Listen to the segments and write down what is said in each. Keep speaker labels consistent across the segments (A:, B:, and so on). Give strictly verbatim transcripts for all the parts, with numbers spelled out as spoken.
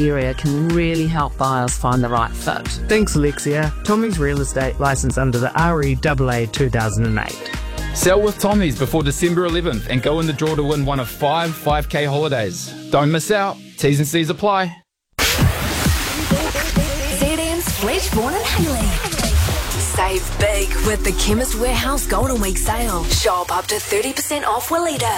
A: area can really help buyers find the right fit.
B: Thanks, Alexia. Tommy's Real Estate licensed under the R E A A two thousand eight.
C: Sell with Tommy's before December eleventh and go in the draw to win one of five 5K holidays. Don't miss out. T's and C's apply.
D: Z M's Fleshborn and Haley. Save big with the Chemist Warehouse Golden Week sale. Shop up to thirty percent off Willita.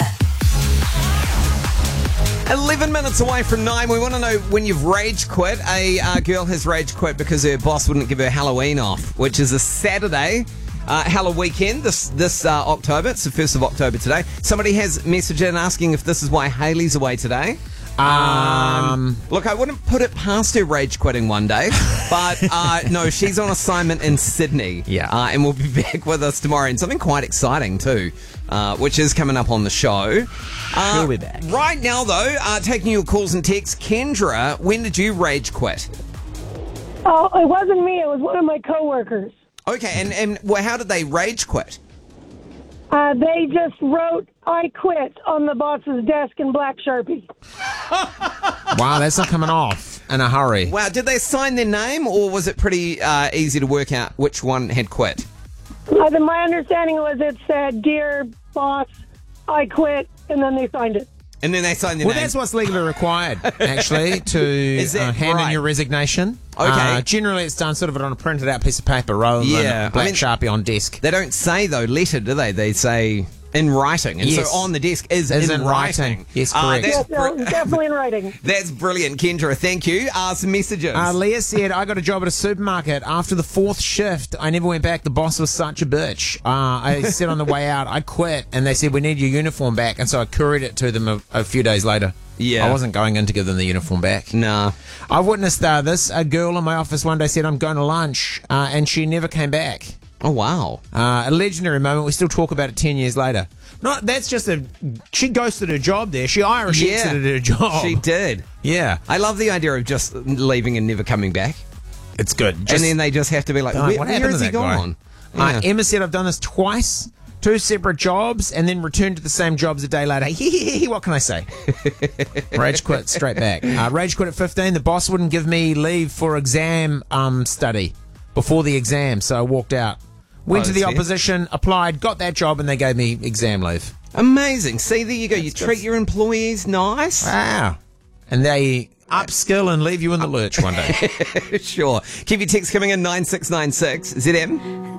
E: eleven minutes away from nine. We want to know when you've rage quit. A uh, girl has rage quit because her boss wouldn't give her Halloween off, which is a Saturday. Uh, Halloween weekend this this uh, October. It's the first of October today. Somebody has messaged in asking if this is why Hayley's away today. Um, look, I wouldn't put it past her rage quitting one day, but uh, no, she's on assignment in Sydney.
B: Yeah.
E: Uh, and we'll be back with us tomorrow, and something quite exciting too, uh, which is coming up on the show. Uh,
B: She'll be back.
E: Right now, though, uh, taking your calls and texts. Kendra, when did you rage quit?
F: Oh, it wasn't me. It was one of my coworkers.
E: Okay, and, and well, how did they rage quit?
F: Uh, they just wrote, I quit on the boss's desk in black Sharpie.
G: Wow, that's not coming off in a hurry.
E: Wow, did they sign their name, or was it pretty uh, easy to work out which one had quit?
F: Uh, then my understanding was it said, Dear boss, I quit, and then they signed it.
E: And then they signed their
G: Well,
E: name.
G: that's what's legally required, actually, to
E: Is that
G: uh, hand
E: right?
G: in your resignation.
E: Okay.
G: Uh, generally, it's done sort of on a printed out piece of paper rather
E: Yeah,
G: than black
E: I mean-
G: Sharpie on desk.
E: They don't say, though, letter, do they? They say in writing. And
G: Yes.
E: so on the desk is,
G: Is
E: in,
G: in writing. Yes,
E: Uh,
G: correct.
E: that's,
F: Yes, no,
E: br-
F: definitely in writing.
E: that's brilliant, Kendra. Thank you. Uh, some messages.
G: Uh, Leah said, I got a job at a supermarket. After the fourth shift, I never went back. The boss was such a bitch. Uh, I said on the way out, I quit. And they said, we need your uniform back. And so I couried it to them a, a few days later.
E: Yeah.
G: I wasn't going in to give them the uniform back.
E: nah.
G: I witnessed uh, this. A girl in my office one day said, I'm going to lunch. Uh, and she never came back.
E: Oh, wow.
G: Uh, a legendary moment. We still talk about it ten years later. Not that's just a. She ghosted her job there. She Irish
E: Yeah.
G: exited her job.
E: She did.
G: Yeah,
E: I love the idea of just leaving and never coming back.
G: it's good.
E: and then they just have to be like,
G: Darn,
E: where,
G: what
E: where
G: happened
E: is
G: to
E: he
G: that guy?
E: gone?
G: Uh,
E: Yeah.
G: Emma said, I've done this twice, two separate jobs, and then returned to the same jobs a day later. What can I say? Rage quit straight back. Uh, rage quit at fifteen. The boss wouldn't give me leave for exam um, study before the exam, so I walked out. Went
E: Oh,
G: to the
E: that's fair.
G: opposition, applied, got that job, and they gave me exam leave.
E: Amazing. See, there you go. You
G: That's
E: treat
G: good.
E: your employees nice.
G: Wow. And they upskill and leave you in the lurch one day.
E: Sure. Keep your texts coming in nine six nine six. Z M.